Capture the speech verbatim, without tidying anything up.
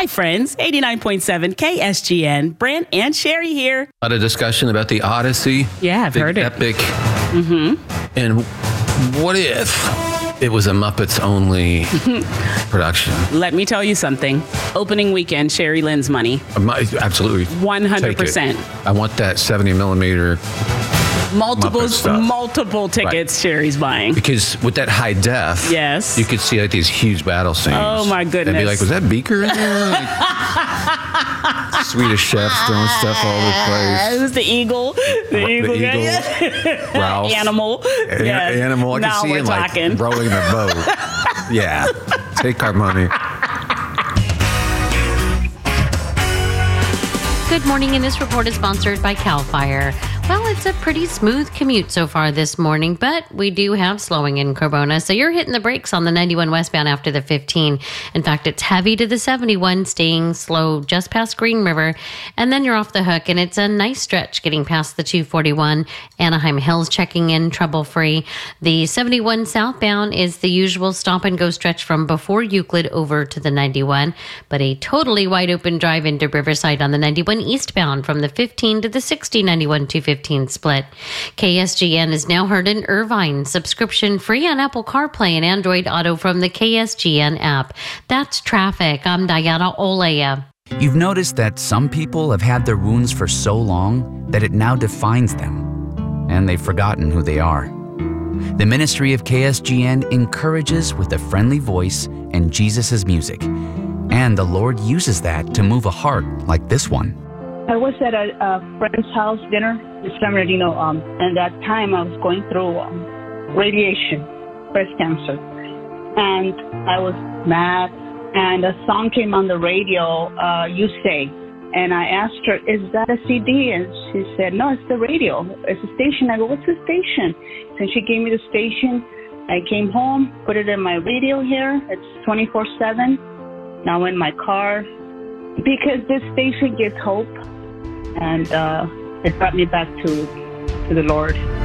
Hi, friends. eighty-nine point seven K S G N. Brent and Sherry here. A lot of discussion about the Odyssey. Yeah, I've big heard it. Epic. Mm-hmm. And what if it was a Muppets only production? Let me tell you something. Opening weekend, Sherry Lynn's money. My- Absolutely. one hundred percent. Take it. I want that seventy millimeter. Multiple, Muppet stuff. multiple tickets Sherry's buying. Because with that high def, Yes. you could see like these huge battle scenes. Oh, my And be goodness. like, was that Beaker in there? Like, Swedish chefs throwing stuff all over the It place. was the eagle. The, The eagle. eagle. Yeah. Ralph. Animal. An- Yes. Animal. I can now see we're him like talking. rolling the boat. Yeah. Take our money. Good morning, and this report is sponsored by CAL FIRE. Well, it's a pretty smooth commute so far this morning, but we do have slowing in Corona, so you're hitting the brakes on the ninety-one westbound after the fifteen. In fact, it's heavy to the seventy-one, staying slow just past Green River, and then you're off the hook, and it's a nice stretch getting past the two forty-one. Anaheim Hills checking in trouble-free. The seventy-one southbound is the usual stop-and-go stretch from before Euclid over to the ninety-one, but a totally wide-open drive into Riverside on the ninety-one eastbound from the fifteen to the sixty ninety-one two fifteen split. K S G N is now heard in Irvine, subscription free on Apple CarPlay and Android Auto from the K S G N app. That's traffic. I'm Diana Olea. You've noticed that some people have had their wounds for so long that it now defines them, and they've forgotten who they are. The ministry of K S G N encourages with a friendly voice and Jesus' music, and the Lord uses that to move a heart like this one. I was at a, a friend's house dinner in San Bernardino, um, and that time I was going through um, radiation, breast cancer, and I was mad. And a song came on the radio, uh, "You Say," and I asked her, "Is that a C D?" And she said, "No, it's the radio. It's a station." I go, "What's the station?" And she gave me the station. I came home, put it in my radio here. It's twenty-four seven. Now in my car, because this station gives hope. And uh, it brought me back to, to the Lord.